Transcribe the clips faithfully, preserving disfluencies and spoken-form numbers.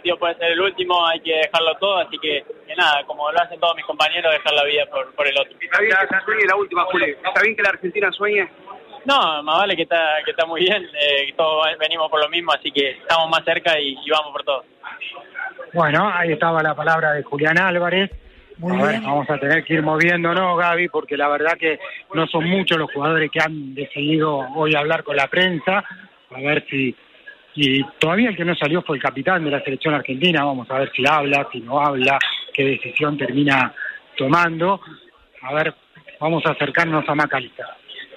partido puede ser el último, hay que dejarlo todo, así que, que nada, como lo hacen todos mis compañeros, dejar la vida por, por el otro. ¿Está bien que se sueñe la última, Juli? ¿Está bien que la Argentina sueñe? No, más vale que está, que está muy bien, eh, todos venimos por lo mismo, así que estamos más cerca y, y vamos por todo. Bueno, ahí estaba la palabra de Julián Álvarez. Muy a ver, vamos a tener que ir moviéndonos, Gaby, porque la verdad que no son muchos los jugadores que han decidido hoy hablar con la prensa. A ver si... Y todavía el que no salió fue el capitán de la selección argentina. Vamos a ver si habla, si no habla, qué decisión termina tomando. A ver, vamos a acercarnos a McAllister.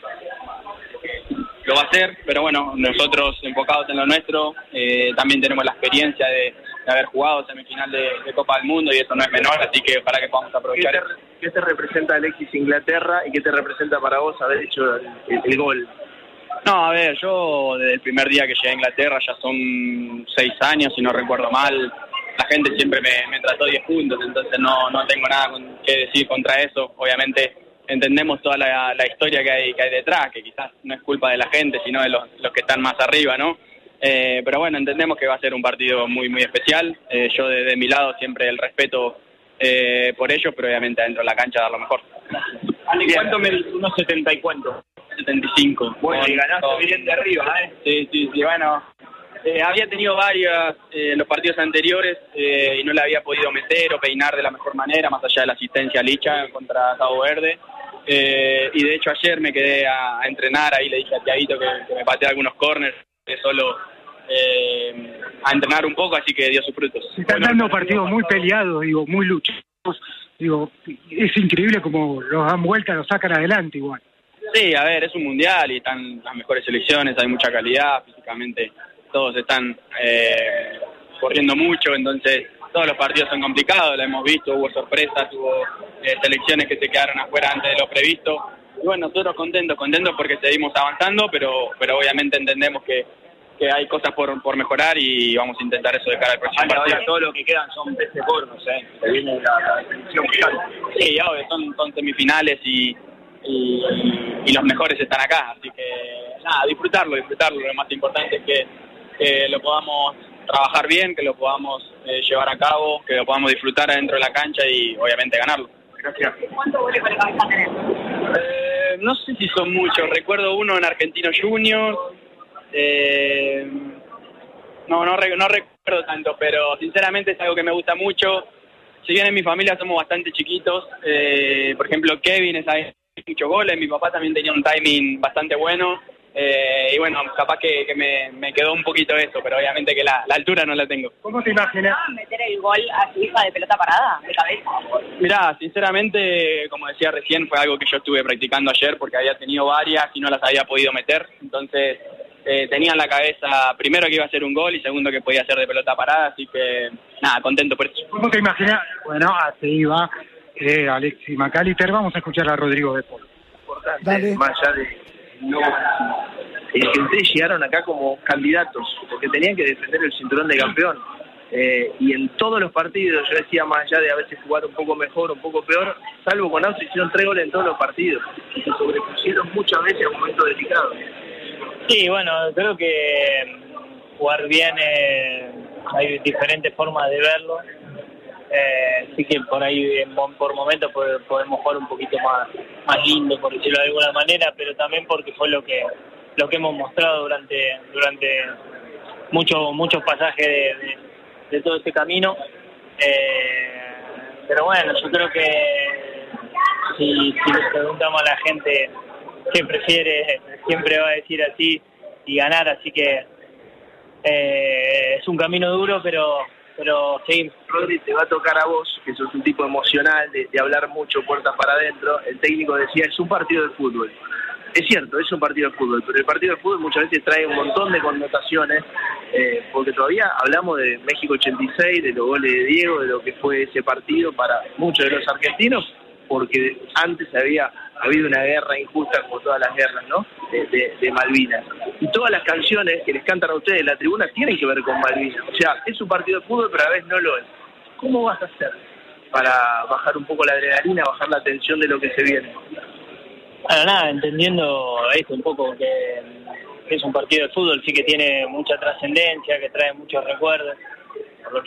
Lo va a hacer, pero bueno, nosotros enfocados en lo nuestro, eh, también tenemos la experiencia de, de haber jugado semifinal de, de Copa del Mundo y eso no es menor, así que ojalá que podamos aprovechar. ¿Qué te, qué te representa Alexis Inglaterra y qué te representa para vos haber hecho el, el, el gol? No, a ver, yo desde el primer día que llegué a Inglaterra, ya son seis años, si no recuerdo mal, la gente siempre me, me trató diez puntos, entonces no, no tengo nada que decir contra eso. Obviamente entendemos toda la, la historia que hay, que hay detrás, que quizás no es culpa de la gente, sino de los, los que están más arriba, ¿no? Eh, pero bueno, entendemos que va a ser un partido muy, muy especial. Eh, yo desde mi lado siempre el respeto eh, por ellos, pero obviamente adentro de la cancha dar lo mejor. ¿Cuánto me dice? ¿Unos setenta y cuánto? setenta y cinco. Bueno, y ganaste bien de arriba, ¿eh? Sí, sí, sí, bueno. Eh, había tenido varias eh, en los partidos anteriores eh, y no le había podido meter o peinar de la mejor manera, más allá de la asistencia a Licha contra Cabo Verde. Eh, y de hecho ayer me quedé a, a entrenar, ahí le dije a Tiaguito que, que me patee algunos corners, que solo eh, a entrenar un poco, así que dio sus frutos. Se están bueno, dando partidos muy peleados, digo, muy luchados. Digo, es increíble como los dan vuelta, los sacan adelante igual. Sí, a ver, es un mundial y están las mejores selecciones, hay mucha calidad, físicamente todos están eh, corriendo mucho, entonces todos los partidos son complicados, lo hemos visto, hubo sorpresas, hubo eh, selecciones que se quedaron afuera antes de lo previsto. Y bueno, nosotros contentos, contentos porque seguimos avanzando, pero pero obviamente entendemos que, que hay cosas por, por mejorar y vamos a intentar eso de cara al próximo partido. Ahora todo lo que quedan son peces gordos, ¿eh? Se viene la, la selección final. Sí, obvio, son, son semifinales y, y, y los mejores están acá, así que nada, disfrutarlo, disfrutarlo. Lo más importante es que, que lo podamos trabajar bien, que lo podamos eh, llevar a cabo, que lo podamos disfrutar adentro de la cancha y obviamente ganarlo. Gracias. ¿Cuántos goles con el cabeza tenés? Eh, no sé si son muchos, recuerdo uno en Argentino Juniors, eh, no, no, no recuerdo tanto, pero sinceramente es algo que me gusta mucho. Si bien en mi familia somos bastante chiquitos, eh, por ejemplo Kevin es ahí muchos goles, mi papá también tenía un timing bastante bueno. Eh, y bueno, capaz que, que me, me quedó un poquito eso, pero obviamente que la, la altura no la tengo. ¿Cómo te imaginas? ¿Meter el gol a su hija de pelota parada, de cabeza? Mirá, sinceramente, como decía recién, fue algo que yo estuve practicando ayer porque había tenido varias y no las había podido meter. Entonces, eh, tenía en la cabeza, primero que iba a ser un gol y segundo que podía ser de pelota parada, así que nada, contento por eso. ¿Cómo te imaginas? Bueno, así va eh, Alexis McAllister. Vamos a escuchar a Rodrigo de Paul. Importante, Dale. más allá de... No, eh, que ustedes llegaron acá como candidatos, porque tenían que defender el cinturón de campeón. Eh, y en todos los partidos, yo decía, más allá de a veces jugar un poco mejor, un poco peor, salvo con Austria, hicieron tres goles en todos los partidos. Y se sobrepusieron muchas veces a un momento delicado. Sí, bueno, creo que jugar bien, eh, hay diferentes formas de verlo. Eh, sí que por ahí por momentos podemos jugar un poquito más más lindo, por decirlo de alguna manera, pero también porque fue lo que lo que hemos mostrado durante durante muchos muchos pasajes de, de, de todo este camino. Eh, pero bueno, yo creo que si, si le preguntamos a la gente qué prefiere, siempre va a decir así y ganar, así que eh, es un camino duro, pero pero sí. Rodri, te va a tocar a vos, que sos un tipo emocional, de, de hablar mucho, puertas para adentro. El técnico decía, es un partido de fútbol. Es cierto, es un partido de fútbol, pero el partido de fútbol muchas veces trae un montón de connotaciones, eh, porque todavía hablamos de México ochenta y seis, de los goles de Diego, de lo que fue ese partido para muchos de los argentinos, porque antes había habido una guerra injusta como todas las guerras, ¿no? De, de, de Malvinas. Y todas las canciones que les cantan a ustedes en la tribuna tienen que ver con Malvinas. O sea, es un partido de fútbol, pero a la vez no lo es. ¿Cómo vas a hacer para bajar un poco la adrenalina, bajar la tensión de lo que se viene? Bueno, nada, entendiendo esto un poco, que, que es un partido de fútbol, sí que tiene mucha trascendencia, que trae muchos recuerdos.